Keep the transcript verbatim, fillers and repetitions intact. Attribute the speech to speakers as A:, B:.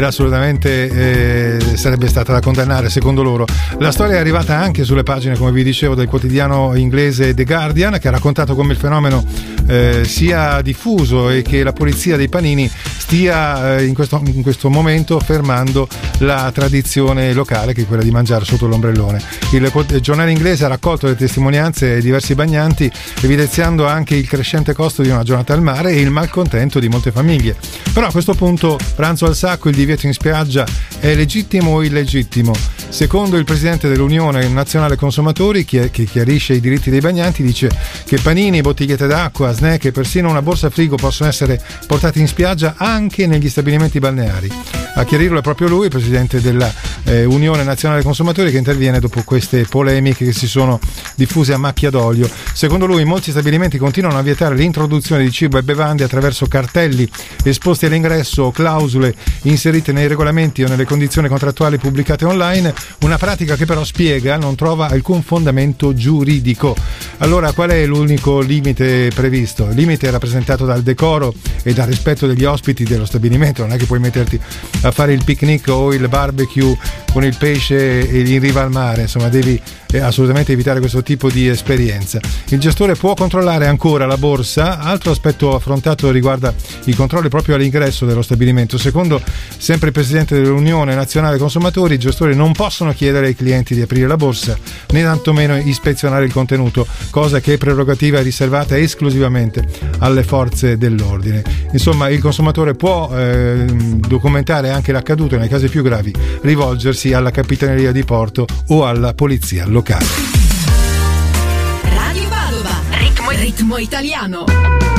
A: assolutamente eh, sarebbe stata da condannare secondo loro. La storia è arrivata anche sulle pagine, come vi dicevo, del quotidiano inglese The Guardian, che ha raccontato come il fenomeno eh, sia diffuso e che la polizia dei panini stia eh, in, questo, in questo momento fermando la tradizione locale, che è quella di mangiare sotto l'ombrellone. Il, il giornale inglese ha raccolto le testimonianze di diversi bagnanti, evidenziando anche il crescente costo di una giornata al mare e il malcontento di molte famiglie. Però a questo punto, pranzo al sacco, il divieto in spiaggia è legittimo o illegittimo? Secondo il presidente dell'Unione Nazionale Consumatori, che chiarisce i diritti dei bagnanti, dice che panini, bottigliette d'acqua, snack e persino una borsa frigo possono essere portati in spiaggia anche negli stabilimenti balneari. A chiarirlo è proprio lui, presidente della eh, Unione Nazionale Consumatori, che interviene dopo queste polemiche che si sono diffuse a macchia d'olio. Secondo lui molti stabilimenti continuano a vietare l'introduzione di cibo e bevande attraverso cartelli esposti all'ingresso o clausole inserite nei regolamenti o nelle condizioni contrattuali pubblicate online, una pratica che però, spiega, non trova alcun fondamento giuridico. Allora qual è l'unico limite previsto? Il limite è rappresentato dal decoro e dal rispetto degli ospiti dello stabilimento. Non è che puoi metterti a fare il picnic o il barbecue con il pesce in riva al mare, insomma devi assolutamente evitare questo tipo di esperienza. Il gestore può controllare ancora la borsa. Altro aspetto affrontato riguarda i controlli proprio all'ingresso dello stabilimento. Secondo sempre il presidente dell'Unione Nazionale Consumatori, i gestori non possono chiedere ai clienti di aprire la borsa né tantomeno ispezionare il contenuto, cosa che è prerogativa riservata esclusivamente alle forze dell'ordine. Insomma, il consumatore può eh, documentare anche l'accaduto e, nei casi più gravi, rivolgersi alla capitaneria di porto o alla polizia locale.
B: Radio Padova, ritmo, ritmo italiano.